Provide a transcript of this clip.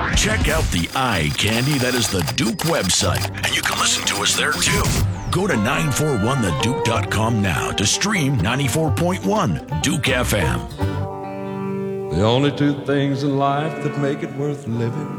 Check out the eye candy that is the Duke website, and you can listen to us there too. Go to 941theduke.com now to stream 94.1 Duke FM. The only two things in life that make it worth living